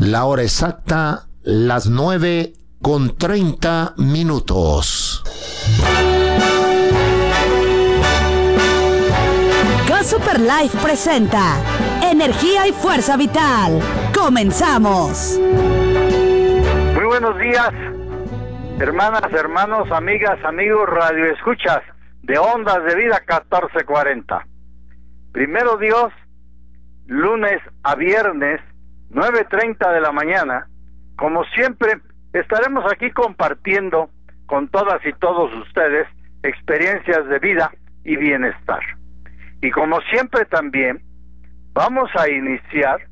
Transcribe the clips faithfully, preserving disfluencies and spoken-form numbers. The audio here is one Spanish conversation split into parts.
La hora exacta, las nueve con treinta minutos. Go Super Life presenta Energía y Fuerza Vital. ¡Comenzamos! Muy buenos días, hermanas, hermanos, amigas, amigos, radioescuchas de Ondas de Vida catorce cuarenta. Primero Dios, lunes a viernes, nueve treinta de la mañana. Como siempre, estaremos aquí compartiendo con todas y todos ustedes experiencias de vida y bienestar. Y como siempre también, vamos a iniciar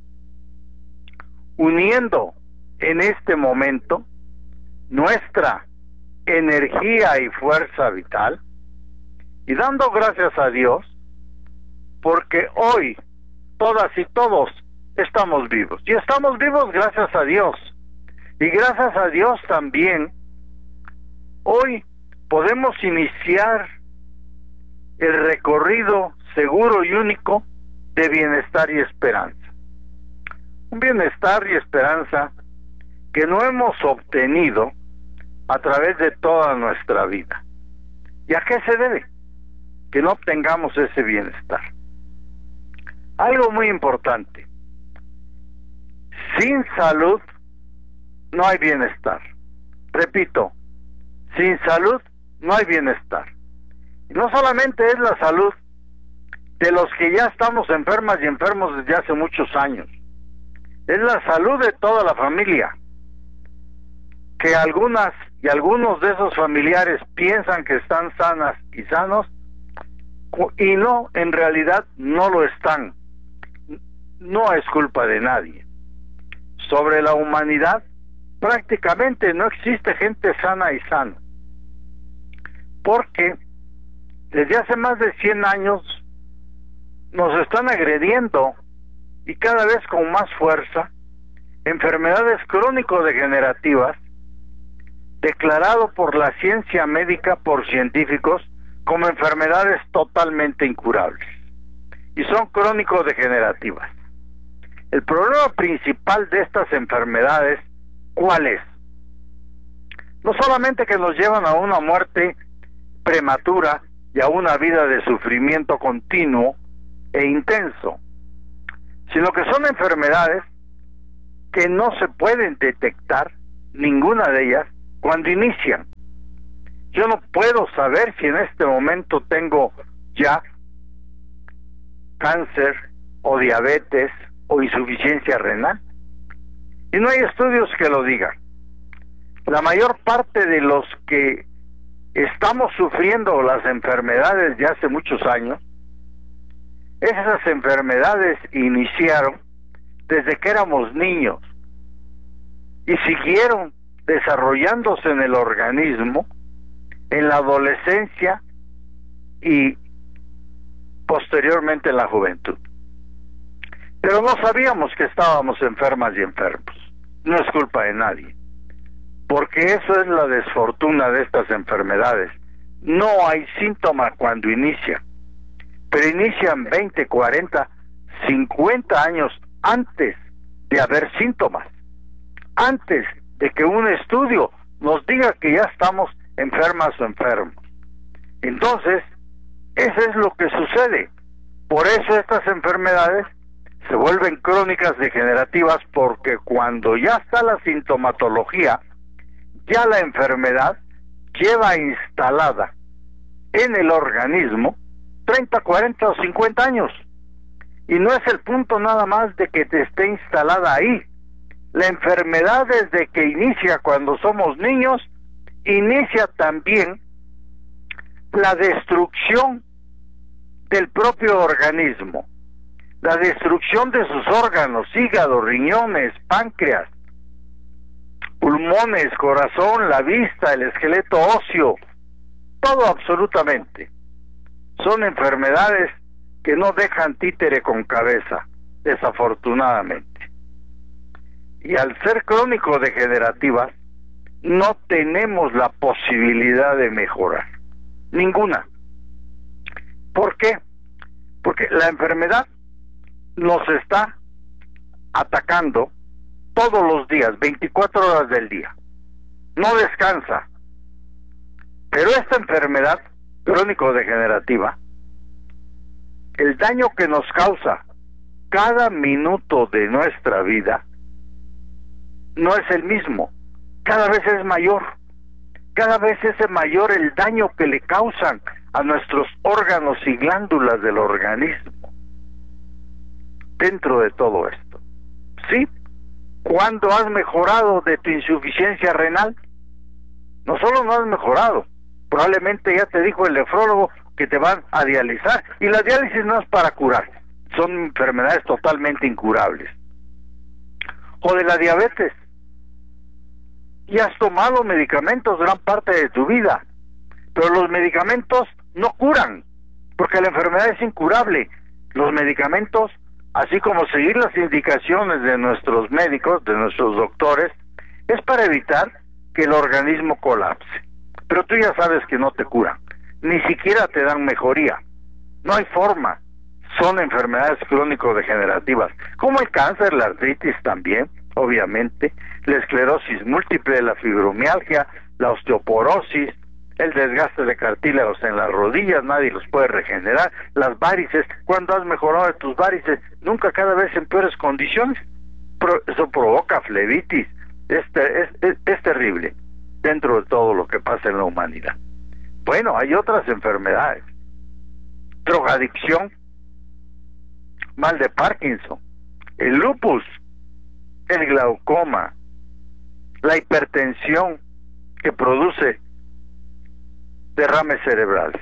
uniendo en este momento nuestra energía y fuerza vital y dando gracias a Dios porque hoy todas y todos estamos vivos. Y estamos vivos gracias a Dios. Y gracias a Dios también hoy podemos iniciar el recorrido seguro y único de bienestar y esperanza. Un bienestar y esperanza que no hemos obtenido a través de toda nuestra vida. ¿Y a qué se debe que no obtengamos ese bienestar? Algo muy importante. Sin salud no hay bienestar. Repito, sin salud no hay bienestar. Y no solamente es la salud de los que ya estamos enfermas y enfermos desde hace muchos años. Es la salud de toda la familia. Que algunas y algunos de esos familiares piensan que están sanas y sanos y no, en realidad no lo están. No es culpa de nadie. Sobre la humanidad prácticamente no existe gente sana y sana, porque desde hace más de cien años nos están agrediendo y cada vez con más fuerza enfermedades crónico-degenerativas declarado por la ciencia médica, por científicos, como enfermedades totalmente incurables, y son crónico-degenerativas. El problema principal de estas enfermedades, ¿cuál es? No solamente que nos llevan a una muerte prematura y a una vida de sufrimiento continuo e intenso, sino que son enfermedades que no se pueden detectar, ninguna de ellas, cuando inician. Yo no puedo saber si en este momento tengo ya cáncer o diabetes o insuficiencia renal. Y no hay estudios que lo digan. La mayor parte de los que estamos sufriendo las enfermedades de hace muchos años, esas enfermedades iniciaron desde que éramos niños y siguieron desarrollándose en el organismo en la adolescencia y posteriormente en la juventud. Pero no sabíamos que estábamos enfermas y enfermos. No es culpa de nadie, porque eso es la desfortuna de estas enfermedades. No hay síntoma cuando inician, pero inician veinte, cuarenta, cincuenta años antes de haber síntomas, antes de que un estudio nos diga que ya estamos enfermas o enfermos. Entonces, eso es lo que sucede. Por eso estas enfermedades se vuelven crónicas degenerativas, porque cuando ya está la sintomatología, ya la enfermedad lleva instalada en el organismo treinta, cuarenta o cincuenta años. Y no es el punto nada más de que te esté instalada ahí. La enfermedad, desde que inicia cuando somos niños, inicia también la destrucción del propio organismo, la destrucción de sus órganos, hígado, riñones, páncreas, pulmones, corazón, la vista, el esqueleto óseo, todo absolutamente. Son enfermedades que no dejan títere con cabeza, desafortunadamente. Y al ser crónico-degenerativas, no tenemos la posibilidad de mejorar. Ninguna. ¿Por qué? Porque la enfermedad nos está atacando todos los días, veinticuatro horas del día. No descansa. Pero esta enfermedad crónico-degenerativa, el daño que nos causa cada minuto de nuestra vida no es el mismo, cada vez es mayor, cada vez es mayor el daño que le causan a nuestros órganos y glándulas del organismo. Dentro de todo esto, ¿sí? ¿Cuándo has mejorado de tu insuficiencia renal? No solo no has mejorado, probablemente ya te dijo el nefrólogo que te van a dializar, y la diálisis no es para curar, son enfermedades totalmente incurables. O de la diabetes, y has tomado medicamentos gran parte de tu vida, pero los medicamentos no curan, porque la enfermedad es incurable. Los medicamentos, así como seguir las indicaciones de nuestros médicos, de nuestros doctores, es para evitar que el organismo colapse. Pero tú ya sabes que no te curan, ni siquiera te dan mejoría. No hay forma. Son enfermedades crónico-degenerativas, como el cáncer, la artritis también, obviamente, la esclerosis múltiple, la fibromialgia, la osteoporosis, el desgaste de cartílagos en las rodillas, nadie los puede regenerar, las varices. Cuando has mejorado de tus varices, nunca, cada vez en peores condiciones. Pro, eso provoca flebitis. Es, es, es, es terrible dentro de todo lo que pasa en la humanidad. Bueno, hay otras enfermedades: drogadicción, mal de Parkinson, el lupus, el glaucoma, la hipertensión que produce derrames cerebrales,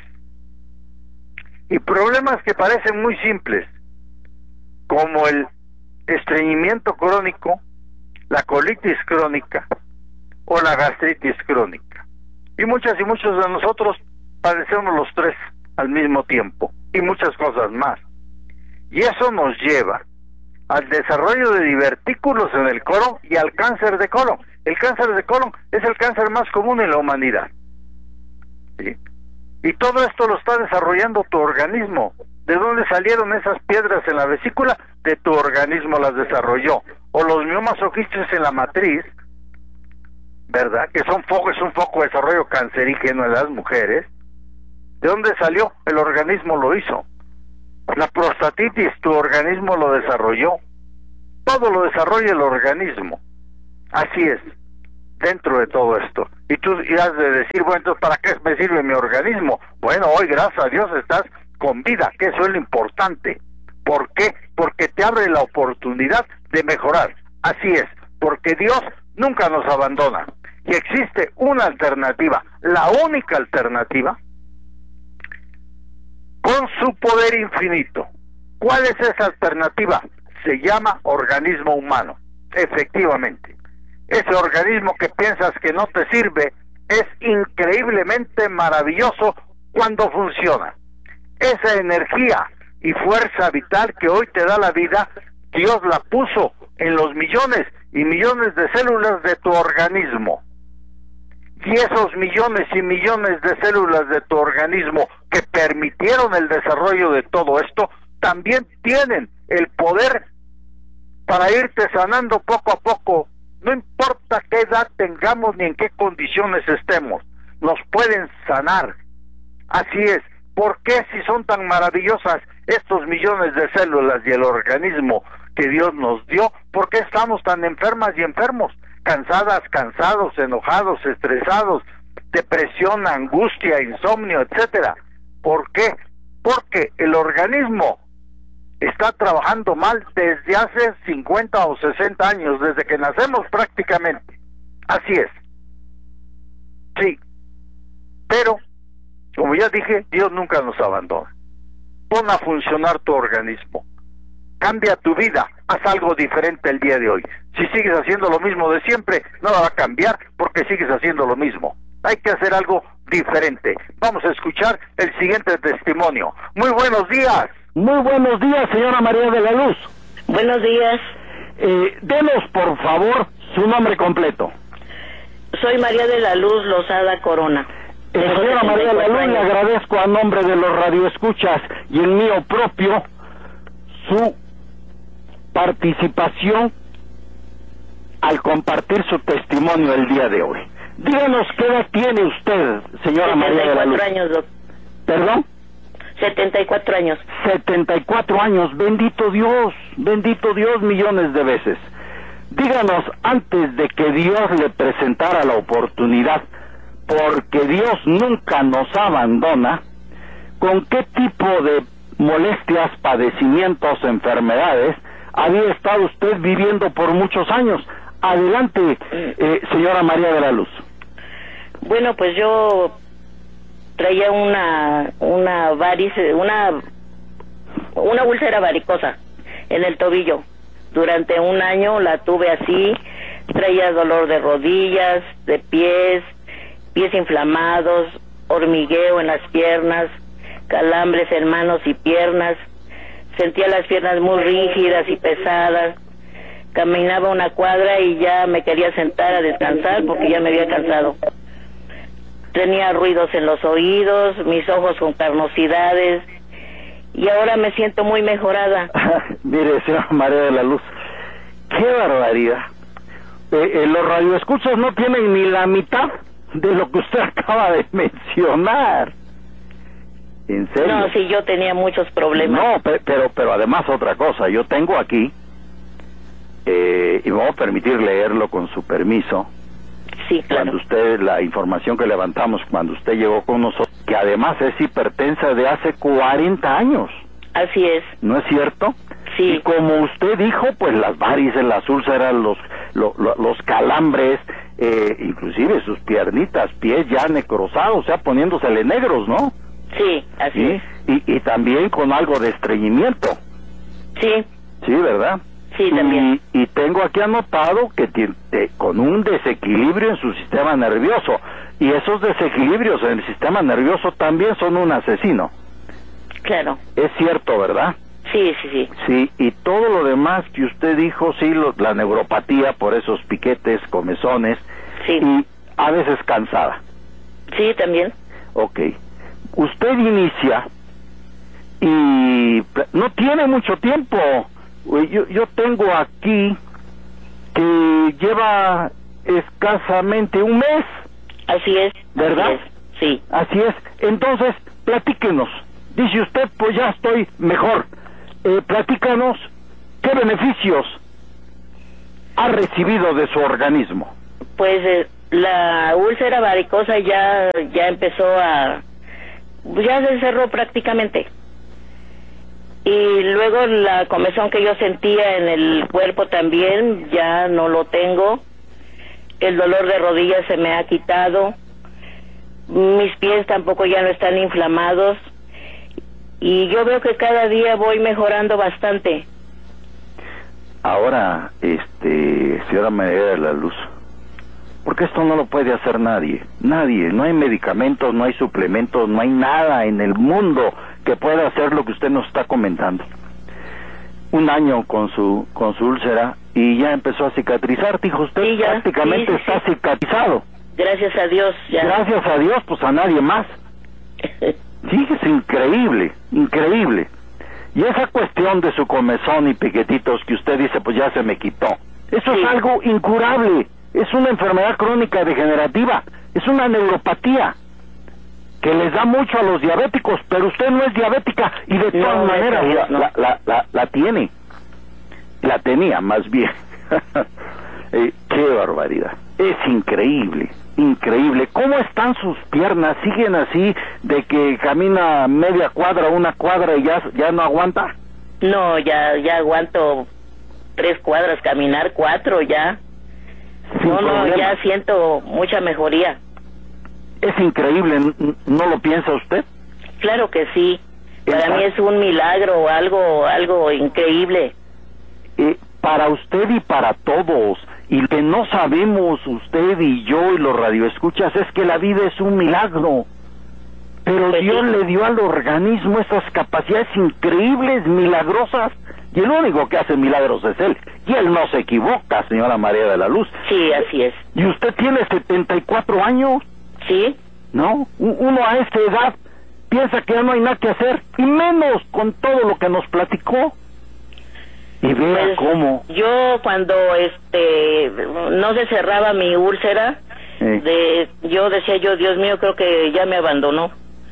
y problemas que parecen muy simples, como el estreñimiento crónico, la colitis crónica o la gastritis crónica. Y muchas y muchos de nosotros padecemos los tres al mismo tiempo, y muchas cosas más. Y eso nos lleva al desarrollo de divertículos en el colon y al cáncer de colon. El cáncer de colon es el cáncer más común en la humanidad, ¿sí? Y todo esto lo está desarrollando tu organismo. ¿De dónde salieron esas piedras en la vesícula? De tu organismo las desarrolló. O los miomas o quistes en la matriz, ¿verdad? Que son foco, es un foco de desarrollo cancerígeno en las mujeres. ¿De dónde salió? El organismo lo hizo. La prostatitis, tu organismo lo desarrolló. Todo lo desarrolla el organismo. Así es, dentro de todo esto. Y tú has de decir, bueno, entonces, ¿para qué me sirve mi organismo? Bueno, hoy, gracias a Dios, estás con vida, que eso es lo importante. ¿Por qué? Porque te abre la oportunidad de mejorar. Así es, porque Dios nunca nos abandona. Y existe una alternativa, la única alternativa, con su poder infinito. ¿Cuál es esa alternativa? Se llama organismo humano. Efectivamente, ese organismo que piensas que no te sirve es increíblemente maravilloso cuando funciona. Esa energía y fuerza vital que hoy te da la vida, Dios la puso en los millones y millones de células de tu organismo. Y esos millones y millones de células de tu organismo que permitieron el desarrollo de todo esto, también tienen el poder para irte sanando poco a poco. No importa qué edad tengamos ni en qué condiciones estemos, nos pueden sanar. Así es. ¿Por qué, si son tan maravillosas estos millones de células y el organismo que Dios nos dio, por qué estamos tan enfermas y enfermos? Cansadas, cansados, enojados, estresados, depresión, angustia, insomnio, etcétera. ¿Por qué? Porque el organismo está trabajando mal desde hace cincuenta o sesenta años, desde que nacemos prácticamente. Así es. Sí. Pero, como ya dije, Dios nunca nos abandona. Pon a funcionar tu organismo. Cambia tu vida, haz algo diferente el día de hoy. Si sigues haciendo lo mismo de siempre, nada va a cambiar porque sigues haciendo lo mismo. Hay que hacer algo diferente. Vamos a escuchar el siguiente testimonio. Muy buenos días. Muy buenos días, señora María de la Luz. Buenos días. Eh, denos, por favor, su nombre completo. Soy María de la Luz Lozada Corona. Eh, señora María de la Luz, le agradezco a nombre de los radioescuchas y el mío propio su participación al compartir su testimonio el día de hoy. Díganos qué edad tiene usted, señora María de la Luz. setenta y cuatro años, doctor. ¿Perdón? setenta y cuatro años. setenta y cuatro años, bendito Dios, bendito Dios millones de veces. Díganos, antes de que Dios le presentara la oportunidad, porque Dios nunca nos abandona, ¿con qué tipo de molestias, padecimientos, enfermedades había estado usted viviendo por muchos años? Adelante, eh, señora María de la Luz. Bueno, pues yo traía una una varice, una una úlcera varicosa en el tobillo. Durante un año la tuve así, traía dolor de rodillas, de pies, pies inflamados, hormigueo en las piernas, calambres en manos y piernas, sentía las piernas muy rígidas y pesadas, caminaba una cuadra y ya me quería sentar a descansar porque ya me había cansado. Tenía ruidos en los oídos, mis ojos con carnosidades, y ahora me siento muy mejorada. Mire, señora María de la Luz, qué barbaridad. Eh, eh, los radioescuchas no tienen ni la mitad de lo que usted acaba de mencionar. ¿En serio? No, sí, yo tenía muchos problemas. No, pe- pero pero además otra cosa, yo tengo aquí, eh, y me voy a permitir leerlo con su permiso, Sí, claro. cuando usted, la información que levantamos cuando usted llegó con nosotros, que además es hipertensa de hace cuarenta años. Así es. ¿No es cierto? Sí. Y como usted dijo, pues las varices, las úlceras, los lo, lo, los calambres, eh, inclusive sus piernitas, pies ya necrosados, o sea, poniéndosele negros, ¿no? Sí, así ¿Sí? es. Y, y también con algo de estreñimiento. Sí, Sí, ¿verdad? sí, también. Y, y tengo aquí anotado que tiene, eh, con un desequilibrio en su sistema nervioso. Y esos desequilibrios en el sistema nervioso también son un asesino. Claro. Es cierto, ¿verdad? Sí, sí, sí. Sí, y todo lo demás que usted dijo, sí, lo, la neuropatía por esos piquetes, comezones, Sí. y a veces cansada. Sí, también. Ok. Usted inicia y no tiene mucho tiempo. Yo, yo tengo aquí que lleva escasamente un mes. Así es. ¿Verdad? Así es. Sí. Así es. Entonces, platíquenos. Dice usted, pues ya estoy mejor. Eh, platícanos, ¿qué beneficios ha recibido de su organismo? Pues eh, la úlcera varicosa ya ya empezó a... ya se cerró prácticamente. Y luego la comezón que yo sentía en el cuerpo también, ya no lo tengo. El dolor de rodillas se me ha quitado. Mis pies tampoco ya no están inflamados. Y yo veo que cada día voy mejorando bastante. Ahora, este, señora María de la Luz, porque esto no lo puede hacer nadie, nadie, no hay medicamentos, no hay suplementos, no hay nada en el mundo que pueda hacer lo que usted nos está comentando. Un año con su con su úlcera y ya empezó a cicatrizar, dijo usted, Sí, ya. prácticamente Sí, sí, está sí. cicatrizado. Gracias a Dios, ya. Gracias a Dios, pues a nadie más. Sí, es increíble, increíble. Y esa cuestión de su comezón y piquetitos que usted dice, pues ya se me quitó. Eso Sí. es algo incurable. Es una enfermedad crónica degenerativa. Es una neuropatía que les da mucho a los diabéticos, pero usted no es diabética y de No, todas maneras gracias a Dios, la, no. la, la, la, la tiene. La tenía, más bien. eh, qué barbaridad. Es increíble. Increíble. ¿Cómo están sus piernas? ¿Siguen así de que camina media cuadra, una cuadra y ya, ya no aguanta? No, ya ya aguanto tres cuadras, caminar cuatro ya. Sin No, no, problema. ya siento mucha mejoría. Es increíble, ¿n- ¿no lo piensa usted? Claro que sí. Para Exacto. mí es un milagro, algo algo increíble. Eh, para usted y para todos. Y lo que no sabemos usted y yo y los radioescuchas es que la vida es un milagro. Pero Pues Dios sí. le dio al organismo esas capacidades increíbles, milagrosas. Y el único que hace milagros es Él. Y Él no se equivoca, señora María de la Luz. Sí, así es. Y usted tiene setenta y cuatro años, Sí, ¿no? U- Uno a esta edad piensa que ya no hay nada que hacer. Y menos con todo lo que nos platicó. Y vea Pues, cómo. Yo cuando este no se cerraba mi úlcera, Sí. de yo decía yo, Dios mío, creo que ya me abandonó.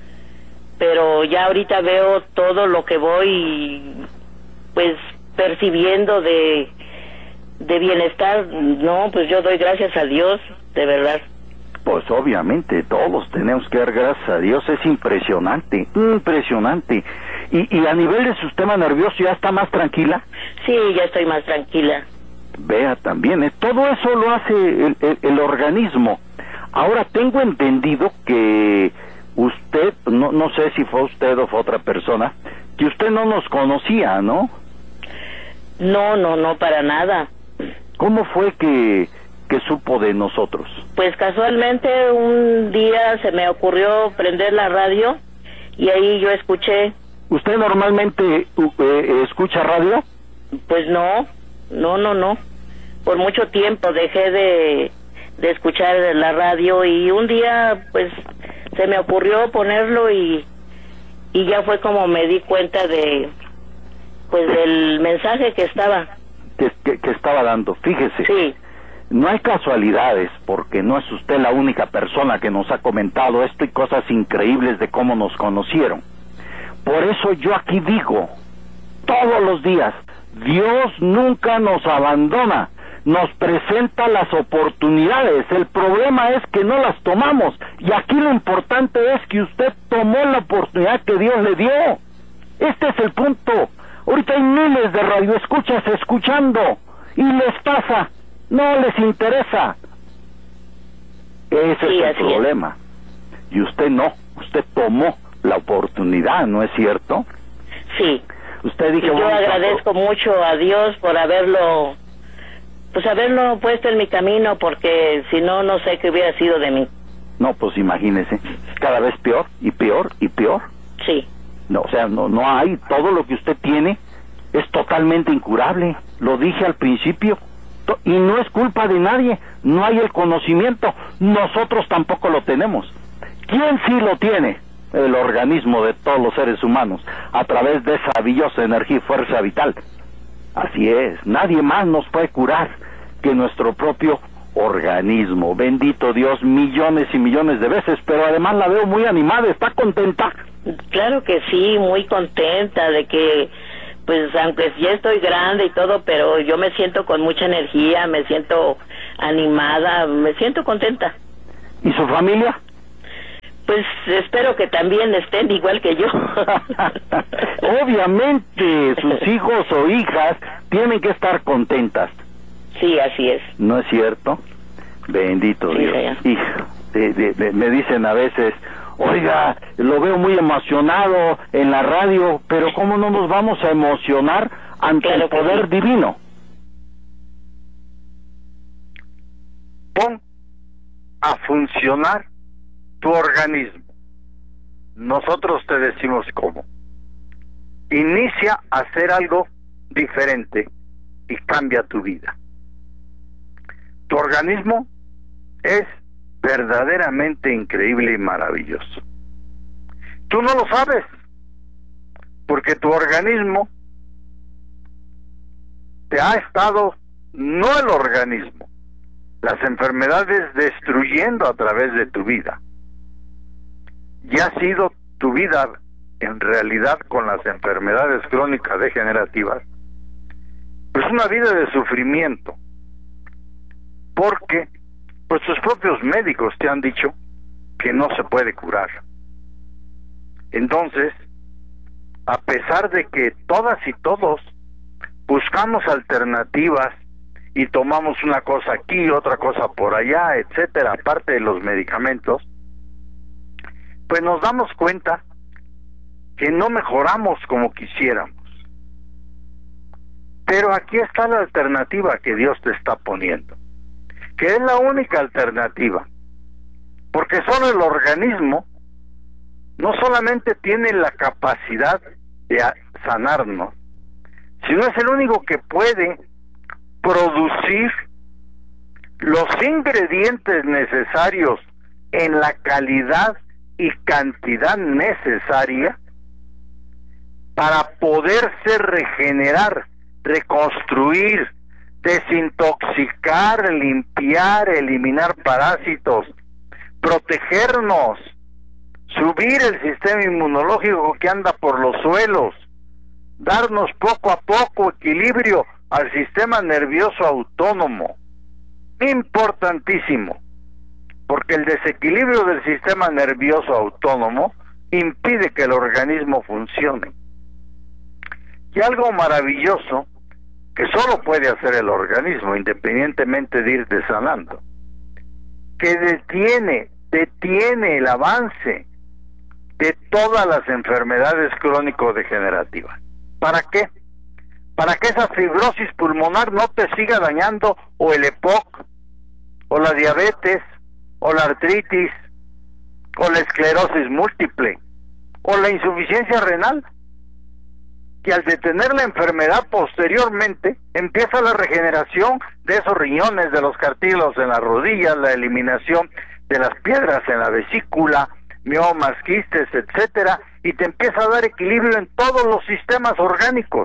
Pero ya ahorita veo todo lo que voy pues percibiendo de de bienestar. No, pues yo doy gracias a Dios, de verdad. Pues obviamente todos tenemos que dar gracias a Dios, es impresionante, impresionante. Y, y a nivel de su sistema nervioso, ¿ya está más tranquila? Sí, ya estoy más tranquila. Vea también, ¿eh? Todo eso lo hace el, el, el organismo. Ahora tengo entendido que usted, no, no sé si fue usted o fue otra persona, que usted no nos conocía, ¿no? No, no, no, para nada. ¿Cómo fue que, que supo de nosotros? Pues casualmente un día se me ocurrió prender la radio y ahí yo escuché. ¿Usted normalmente uh, eh, escucha radio? Pues no, no, no, no. Por mucho tiempo dejé de, de escuchar la radio y un día pues se me ocurrió ponerlo y, y ya fue como me di cuenta de pues del mensaje que estaba. Que, que, que estaba dando, fíjese. Sí. No hay casualidades, porque no es usted la única persona que nos ha comentado esto y cosas increíbles de cómo nos conocieron. Por eso yo aquí digo, todos los días, Dios nunca nos abandona, nos presenta las oportunidades. El problema es que no las tomamos, y aquí lo importante es que usted tomó la oportunidad que Dios le dio. Este es el punto. Ahorita hay miles de radioescuchas escuchando, y les pasa, no les interesa. Ese Sí, es el así problema. Es. Y usted no, usted tomó la oportunidad, ¿no es cierto? Sí. Usted dijo, yo bueno, agradezco mucho a Dios por haberlo, pues haberlo puesto en mi camino, porque si no, no sé qué hubiera sido de mí. No, pues imagínese, cada vez peor y peor y peor. Sí. No, o sea, no, no hay, todo lo que usted tiene es totalmente incurable. Lo dije al principio, y no es culpa de nadie, no hay el conocimiento, nosotros tampoco lo tenemos. ¿Quién sí lo tiene? El organismo de todos los seres humanos, a través de esa maravillosa energía y fuerza vital. Así es, nadie más nos puede curar que nuestro propio organismo. Bendito Dios, millones y millones de veces, pero además la veo muy animada, ¿está contenta? Claro que sí, muy contenta de que, pues aunque ya estoy grande y todo, pero yo me siento con mucha energía, me siento animada, me siento contenta. ¿Y su familia? Pues espero que también estén igual que yo. Obviamente, sus hijos o hijas tienen que estar contentas. Sí, así es. ¿No es cierto? Bendito Sí, Dios. señor. Hijo, de, de, de, me dicen a veces, oiga, lo veo muy emocionado en la radio, pero ¿cómo no nos vamos a emocionar ante Claro el que poder sí. divino? Pon a funcionar tu organismo. Nosotros te decimos cómo. Inicia a hacer algo diferente y cambia tu vida. Tu organismo es verdaderamente increíble y maravilloso. Tú no lo sabes, porque tu organismo te ha estado, no el organismo, las enfermedades destruyendo a través de tu vida. Y ha sido tu vida, en realidad, con las enfermedades crónicas degenerativas, pues una vida de sufrimiento, porque pues tus propios médicos te han dicho que no se puede curar. Entonces, a pesar de que todas y todos buscamos alternativas y tomamos una cosa aquí, otra cosa por allá, etcétera, aparte de los medicamentos, pues nos damos cuenta que no mejoramos como quisiéramos. Pero aquí está la alternativa que Dios te está poniendo, que es la única alternativa, porque solo el organismo no solamente tiene la capacidad de sanarnos, sino es el único que puede producir los ingredientes necesarios en la calidad y cantidad necesaria para poderse regenerar reconstruir, desintoxicar, limpiar, eliminar parásitos, protegernos, subir el sistema inmunológico que anda por los suelos, darnos poco a poco equilibrio al sistema nervioso autónomo. Importantísimo, porque el desequilibrio del sistema nervioso autónomo impide que el organismo funcione. Y algo maravilloso que solo puede hacer el organismo, independientemente de ir desanando, que detiene, detiene el avance de todas las enfermedades crónico-degenerativas. ¿Para qué? Para que esa fibrosis pulmonar no te siga dañando, o el E P O C, o la diabetes, o la artritis, o la esclerosis múltiple, o la insuficiencia renal, que al detener la enfermedad posteriormente empieza la regeneración de esos riñones, de los cartílagos en las rodillas, la eliminación de las piedras en la vesícula, miomas, quistes, etcétera, y te empieza a dar equilibrio en todos los sistemas orgánicos.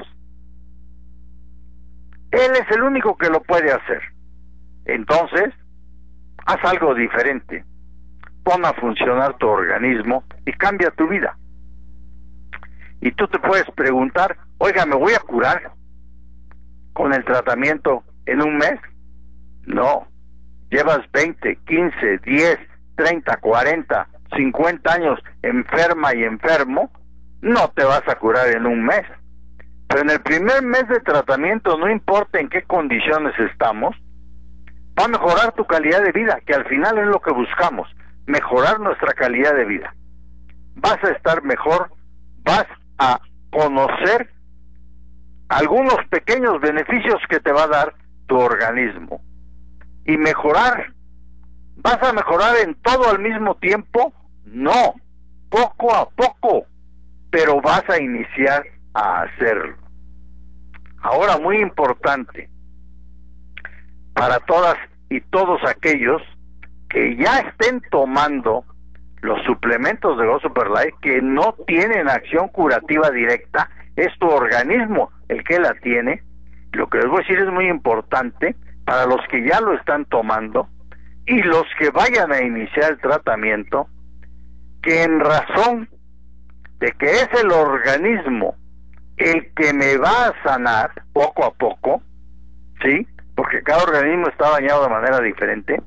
Él es el único que lo puede hacer. Entonces, haz algo diferente. Pon a funcionar tu organismo y cambia tu vida. Y tú te puedes preguntar, oiga, ¿me voy a curar con el tratamiento en un mes? No. Llevas veinte, quince, diez, treinta, cuarenta, cincuenta años enferma y enfermo, no te vas a curar en un mes. Pero en el primer mes de tratamiento, no importa en qué condiciones estamos, va a mejorar tu calidad de vida, que al final es lo que buscamos, mejorar nuestra calidad de vida. Vas a estar mejor, vas a conocer algunos pequeños beneficios que te va a dar tu organismo. Y mejorar, ¿vas a mejorar en todo al mismo tiempo? No, poco a poco, pero vas a iniciar a hacerlo. Ahora, muy importante, para todas y todos aquellos que ya estén tomando los suplementos de Go Super Life, que no tienen acción curativa directa, es tu organismo el que la tiene. Lo que les voy a decir es muy importante para los que ya lo están tomando y los que vayan a iniciar el tratamiento, que en razón de que es el organismo el que me va a sanar poco a poco, ¿sí? Porque cada organismo está dañado de manera diferente,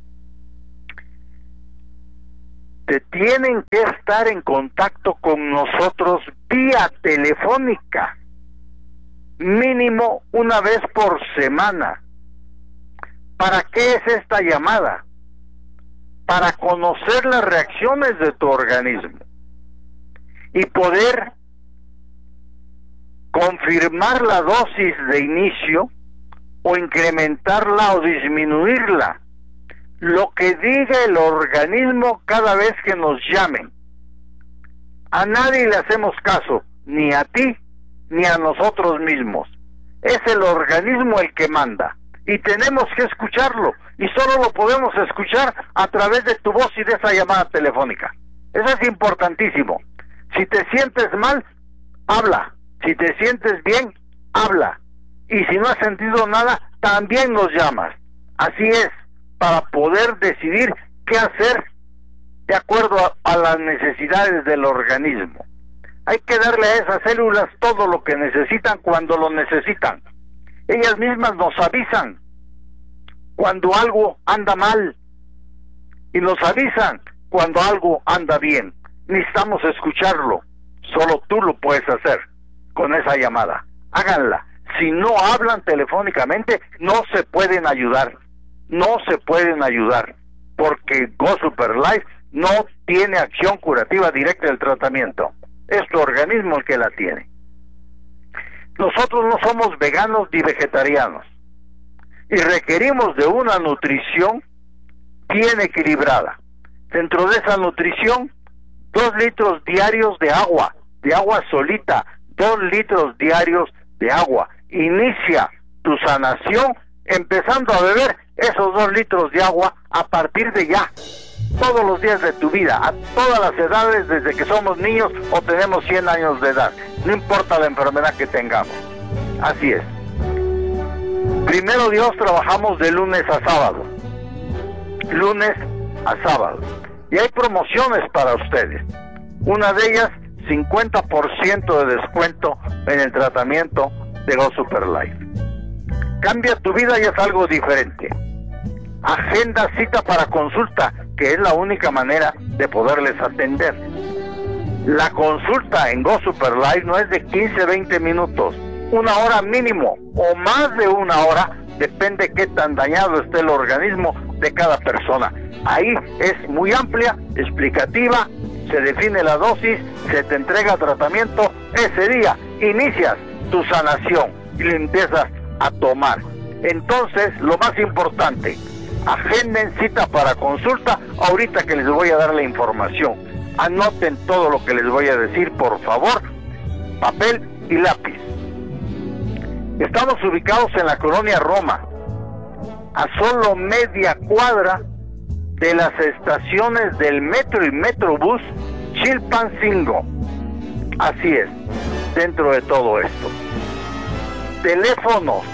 te tienen que estar en contacto con nosotros vía telefónica, mínimo una vez por semana. ¿Para qué es esta llamada? Para conocer las reacciones de tu organismo y poder confirmar la dosis de inicio o incrementarla o disminuirla. Lo que diga el organismo cada vez que nos llamen. A nadie le hacemos caso, ni a ti ni a nosotros mismos. Es el organismo el que manda y tenemos que escucharlo, y solo lo podemos escuchar a través de tu voz y de esa llamada telefónica. Eso es importantísimo. Si te sientes mal, habla. Si te sientes bien, habla. Y si no has sentido nada, también nos llamas. Así es, para poder decidir qué hacer de acuerdo a, a las necesidades del organismo. Hay que darle a esas células todo lo que necesitan cuando lo necesitan. Ellas mismas nos avisan cuando algo anda mal y nos avisan cuando algo anda bien. Necesitamos escucharlo. Solo tú lo puedes hacer con esa llamada. Háganla. Si no hablan telefónicamente, no se pueden ayudar. No se pueden ayudar, porque Go Super Life no tiene acción curativa directa del tratamiento. Es tu organismo el que la tiene. Nosotros no somos veganos ni vegetarianos y requerimos de una nutrición bien equilibrada. Dentro de esa nutrición, dos litros diarios de agua, de agua solita, dos litros diarios de agua. Inicia tu sanación empezando a beber esos dos litros de agua a partir de ya, todos los días de tu vida, a todas las edades, desde que somos niños o tenemos cien años de edad, no importa la enfermedad que tengamos. Así es. Primero Dios, trabajamos de lunes a sábado. Lunes a sábado. Y hay promociones para ustedes. Una de ellas, cincuenta por ciento de descuento en el tratamiento de Go Super Life. Cambia tu vida y es algo diferente. Agenda cita para consulta, que es la única manera de poderles atender. La consulta en Go Super Life no es de quince a veinte minutos, una hora mínimo o más de una hora, depende qué tan dañado esté el organismo de cada persona. Ahí es muy amplia, explicativa, se define la dosis, se te entrega tratamiento, ese día inicias tu sanación y le empiezas a tomar. Entonces, lo más importante, agenden cita para consulta ahorita que les voy a dar la información. Anoten todo lo que les voy a decir, por favor, papel y lápiz. Estamos ubicados en la colonia Roma, a solo media cuadra de las estaciones del metro y metrobús Chilpancingo. Así es, dentro de todo esto. Teléfonos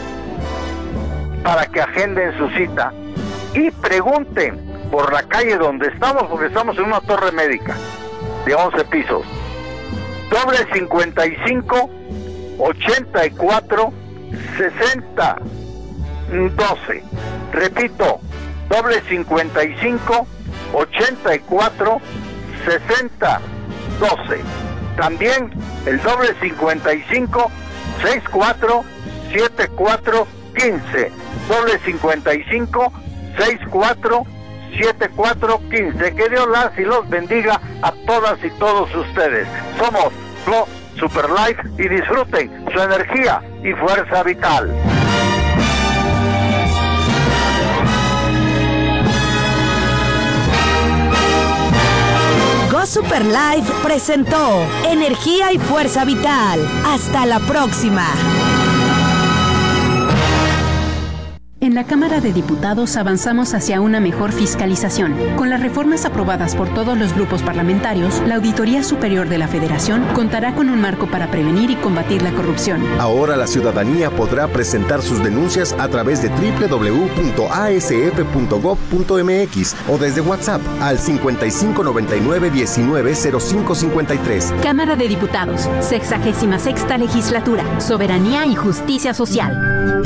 para que agenden su cita y pregunten por la calle donde estamos, porque estamos en una torre médica de once pisos. Doble cincuenta y cinco, ochenta y cuatro, sesenta, doce. Repito, doble cincuenta y cinco, ochenta y cuatro, sesenta, doce. También el doble cincuenta y cinco, sesenta y cuatro, setenta y cuatro, quince. Doble cincuenta y cinco, sesenta y cuatro, setenta y cuatro, quince. Que Dios las y los bendiga a todas y todos ustedes. Somos Go Super Life y disfruten su energía y fuerza vital. Go Super Life presentó Energía y Fuerza Vital. Hasta la próxima. En la Cámara de Diputados avanzamos hacia una mejor fiscalización. Con las reformas aprobadas por todos los grupos parlamentarios, la Auditoría Superior de la Federación contará con un marco para prevenir y combatir la corrupción. Ahora la ciudadanía podrá presentar sus denuncias a través de doble u doble u doble u punto a s f punto gob punto m x o desde WhatsApp al cincuenta y cinco noventa y nueve diecinueve cero cinco cincuenta y tres. Cámara de Diputados, sexagésima sexta Legislatura, Soberanía y Justicia Social.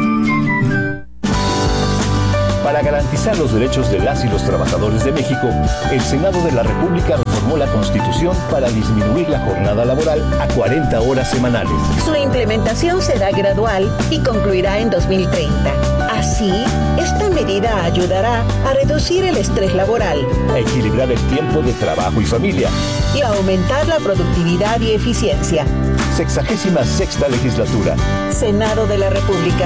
Para garantizar los derechos de las y los trabajadores de México, el Senado de la República reformó la Constitución para disminuir la jornada laboral a cuarenta horas semanales. Su implementación será gradual y concluirá en dos mil treinta. Así, esta medida ayudará a reducir el estrés laboral, a equilibrar el tiempo de trabajo y familia y a aumentar la productividad y eficiencia. Sexagésima sexta Legislatura. Senado de la República.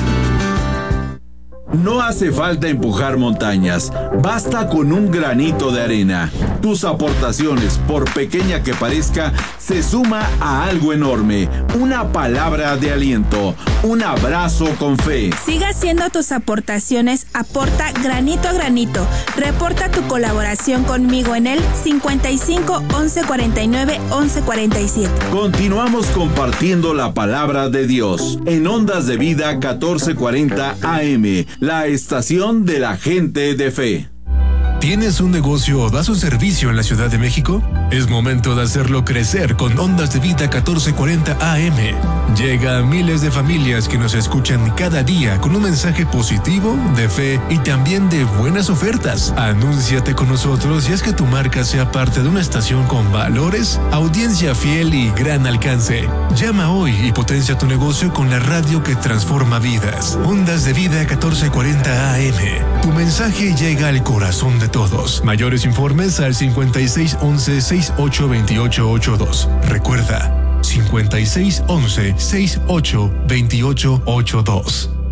No hace falta empujar montañas, basta con un granito de arena. Tus aportaciones, por pequeña que parezca, se suma a algo enorme. Una palabra de aliento, un abrazo con fe. Siga haciendo tus aportaciones, aporta granito a granito. Reporta tu colaboración conmigo en el cincuenta y cinco, once cuarenta y nueve, once cuarenta y siete. Continuamos compartiendo la palabra de Dios en Ondas de Vida catorce cuarenta A M. La estación de la gente de fe. ¿Tienes un negocio o das un servicio en la Ciudad de México? Es momento de hacerlo crecer con Ondas de Vida catorce cuarenta A M. Llega a miles de familias que nos escuchan cada día con un mensaje positivo, de fe y también de buenas ofertas. Anúnciate con nosotros y haz que tu marca sea parte de una estación con valores, audiencia fiel y gran alcance. Llama hoy y potencia tu negocio con la radio que transforma vidas. Ondas de Vida catorce cuarenta A M. Tu mensaje llega al corazón de todos. Mayores informes al cincuenta y seis once, sesenta y ocho veintiocho ochenta y dos. Recuerda, cincuenta y seis once, sesenta y ocho veintiocho ochenta y dos.